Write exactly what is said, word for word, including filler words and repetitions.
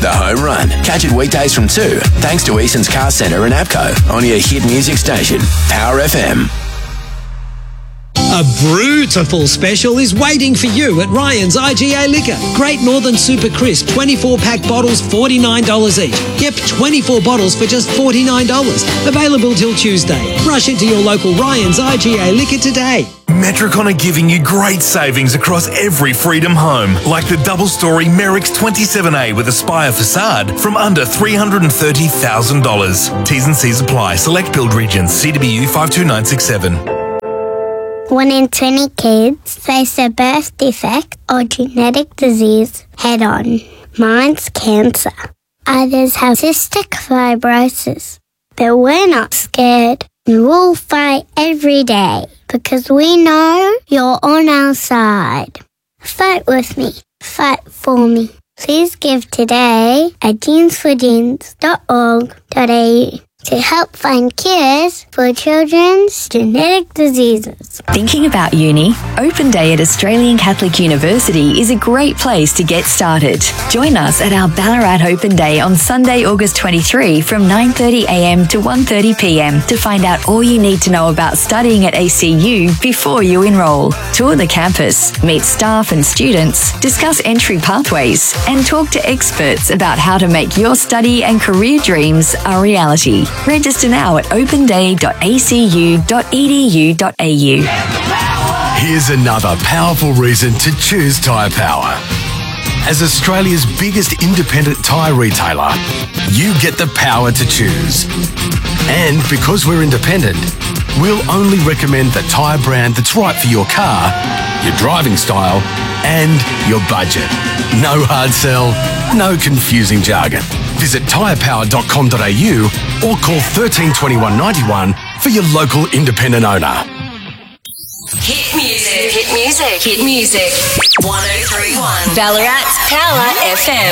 The Home Run. Catch it weekdays from two, thanks to Easton's Car Centre and APCO on your hit music station, Power F M. A beautiful special is waiting for you at Ryan's I G A Liquor. Great Northern Super Crisp twenty-four pack bottles, forty-nine dollars each. Yep, twenty-four bottles for just forty-nine dollars. Available till Tuesday. Rush into your local Ryan's I G A Liquor today. Metricon are giving you great savings across every Freedom home, like the double-storey Merricks twenty-seven A with Aspire facade from under three hundred thirty thousand dollars. T's and C's apply. Select build regions. C W U five two nine six seven. One in twenty kids face a birth defect or genetic disease head-on. Mine's cancer. Others have cystic fibrosis. But we're not scared. We'll fight every day because we know you're on our side. Fight with me. Fight for me. Please give today at jeans for jeans dot org dot a u to help find cures for children's genetic diseases. Thinking about uni? Open Day at Australian Catholic University is a great place to get started. Join us at our Ballarat Open Day on Sunday, August twenty-third from nine thirty a m to one thirty p m to find out all you need to know about studying at A C U before you enrol. Tour the campus, meet staff and students, discuss entry pathways, and talk to experts about how to make your study and career dreams a reality. Register now at open day dot a c u dot e d u dot a u. Here's another powerful reason to choose Tyre Power. As Australia's biggest independent tyre retailer, you get the power to choose. And because we're independent, we'll only recommend the tyre brand that's right for your car, your driving style, and your budget. No hard sell, no confusing jargon. Visit tyre power dot com dot a u or call thirteen twenty-one ninety-one for your local independent owner. Hit music, hit music, hit music. one oh three point one Ballarat's Power F M.